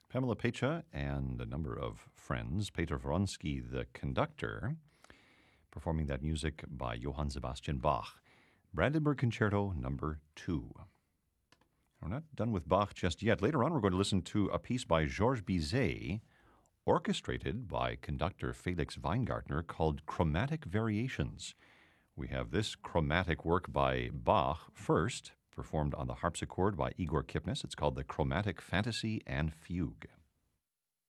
Pamela Pecha and a number of friends, Peter Vronsky, the conductor, performing that music by Johann Sebastian Bach. Brandenburg Concerto Number 2. We're not done with Bach just yet. Later on, we're going to listen to a piece by Georges Bizet, orchestrated by conductor Felix Weingartner, called Chromatic Variations. We have this chromatic work by Bach first, performed on the harpsichord by Igor Kipnis. It's called the Chromatic Fantasy and Fugue.